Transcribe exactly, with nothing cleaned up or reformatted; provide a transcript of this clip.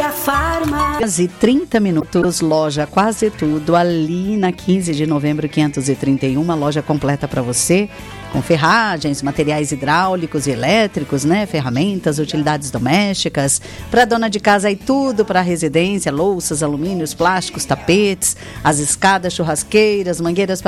Via Farma. Quase trinta minutos, loja Quase Tudo, ali na quinze de novembro quinhentos e trinta e um, uma loja completa para você, com ferragens, materiais hidráulicos e elétricos, né? Ferramentas, utilidades domésticas, para dona de casa e tudo para residência, louças, alumínios, plásticos, tapetes, as escadas, churrasqueiras, mangueiras para